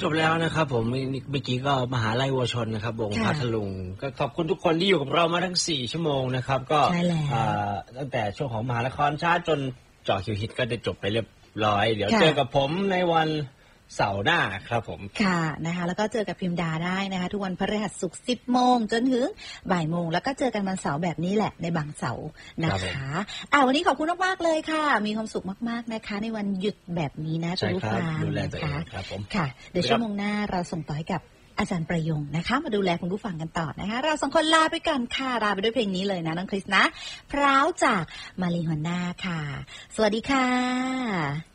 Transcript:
จบแล้วนะครับผมเมื่อกี้ก็มหาลัยวัวชนนะครับวงพัทลุงก็ขอบคุณทุกคนที่อยู่กับเรามาทั้ง4ชั่วโมงนะครับก็ตั้งแต่ช่วงของมหาละครชาติจนเจาะคิวฮิตก็ได้จบไปเรียบร้อยเดี๋ยวเจอกับผมในวันเสาร์หน้าครับผมค่ะนะคะแล้วก็เจอกับพิมดาได้นะคะทุกวันพฤหัสศุกร์10 โมงจนถึงบ่ายโมงแล้วก็เจอกันวันเสาร์แบบนี้แหละในบางเสาร์นะคะวันนี้ขอบคุณมากๆเลยค่ะมีความสุขมากๆนะคะในวันหยุดแบบนี้นะทุกท่านนะคะค่ะเดี๋ยวชั่วโมงหน้าเราส่งต่อให้กับอาจารย์ประยงนะคะมาดูแลคุณผู้ฟังกันต่อนะคะเรา2 คนลาไปก่อนค่ะลาไปด้วยเพลงนี้เลยนะน้องคริสนะพร้าวจากมารีฮอนน่าค่ะสวัสดีค่ะ